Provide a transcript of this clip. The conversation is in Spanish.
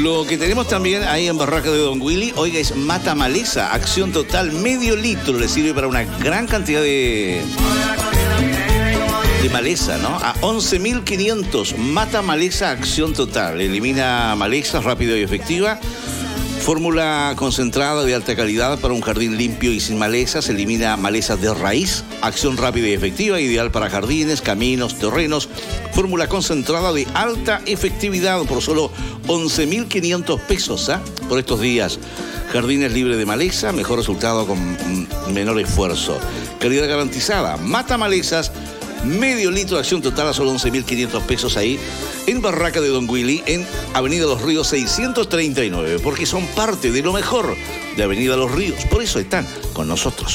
Lo que tenemos también ahí en Barraca de Don Willy, oiga, es mata maleza, acción total, medio litro, le sirve para una gran cantidad de maleza, ¿no? A 11.500, mata maleza, acción total, elimina maleza rápido y efectiva. Fórmula concentrada de alta calidad para un jardín limpio y sin malezas. Elimina malezas de raíz. Acción rápida y efectiva, ideal para jardines, caminos, terrenos. Fórmula concentrada de alta efectividad por solo 11.500 pesos, ¿eh? Por estos días. Jardines libres de maleza, mejor resultado con menor esfuerzo. Calidad garantizada. Mata malezas. Medio litro de acción total a solo 11.500 pesos ahí en Barraca de Don Willy, en Avenida Los Ríos 639, porque son parte de lo mejor de Avenida Los Ríos. Por eso están con nosotros.